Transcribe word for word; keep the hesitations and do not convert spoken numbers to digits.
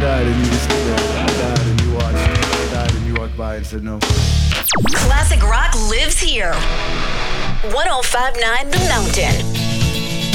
died and you just stood there. I died and you watched. I died and you walked by and said no. Classic rock lives here. one oh five point nine The Mountain.